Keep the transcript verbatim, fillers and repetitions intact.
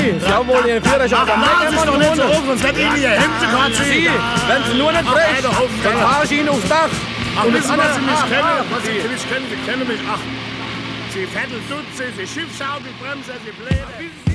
Jawohl, Ihr Führerschein. Ach, mach sich doch nicht so hoch, sonst wird Ihnen Ihr Hemd quatschen. Sie, wenn Sie nur nicht frech, dann fahr ich Ihnen aufs Dach. Ach, Und wissen Sie, was Sie mich ach, kennen? ach, Was Sie Sie. mich kennen, Sie kennen mich. Ach, Sie Vettelstutze, Sie Schiffschaukelbremse, Sie Bläder.